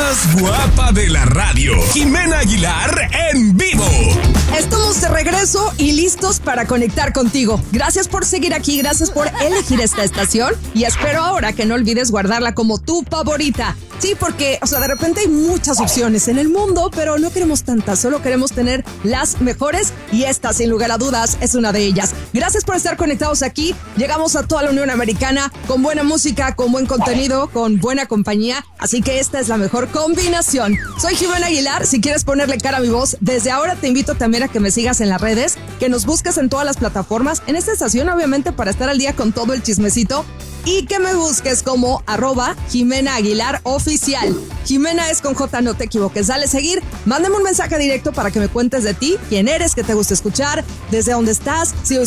más guapa de la radio, Jimena Aguilar en vivo. Estamos de regreso y listos para conectar contigo. Gracias por seguir aquí, gracias por elegir esta estación y espero ahora que no olvides guardarla como tu favorita. Sí, porque, de repente hay muchas opciones en el mundo, pero no queremos tantas, solo queremos tener las mejores y esta, sin lugar a dudas, es una de ellas. Gracias por estar conectados aquí. Llegamos a toda la Unión Americana con buena música, con buen contenido, con buena compañía, así que esta es la mejor combinación. Soy Jimena Aguilar, si quieres ponerle cara a mi voz, desde ahora te invito también a que me sigas en las redes, que nos busques en todas las plataformas, en esta estación obviamente para estar al día con todo el chismecito, y que me busques como @Jimena Aguilar Oficial. Jimena es con J, no te equivoques. Dale seguir, mándame un mensaje directo para que me cuentes de ti, quién eres, qué te gusta escuchar, desde dónde estás, si